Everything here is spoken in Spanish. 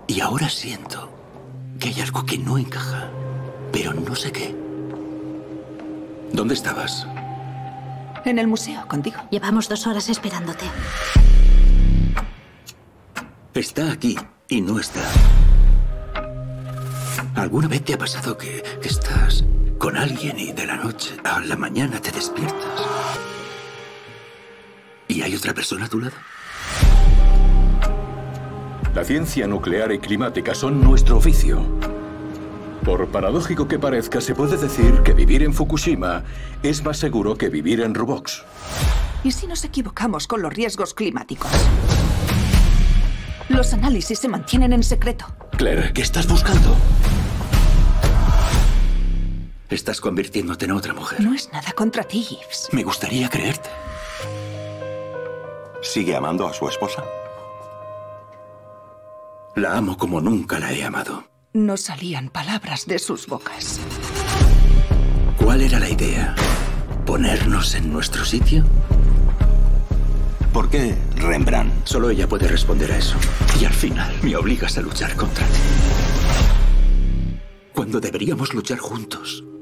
Y ahora siento que hay algo que no encaja, pero no sé qué. ¿Dónde estabas? En el museo, contigo. Llevamos 2 horas esperándote. Está aquí y no está. ¿Alguna vez te ha pasado que estás con alguien y de la noche a la mañana te despiertas y hay otra persona a tu lado? La ciencia nuclear y climática son nuestro oficio. Por paradójico que parezca, se puede decir que vivir en Fukushima es más seguro que vivir en Rubox. ¿Y si nos equivocamos con los riesgos climáticos? Los análisis se mantienen en secreto. Claire, ¿qué estás buscando? Estás convirtiéndote en otra mujer. No es nada contra ti, Yves. Me gustaría creerte. ¿Sigue amando a su esposa? La amo como nunca la he amado. No salían palabras de sus bocas. ¿Cuál era la idea? ¿Ponernos en nuestro sitio? ¿Por qué Rembrandt? Solo ella puede responder a eso. Y al final me obligas a luchar contra ti. Cuando deberíamos luchar juntos.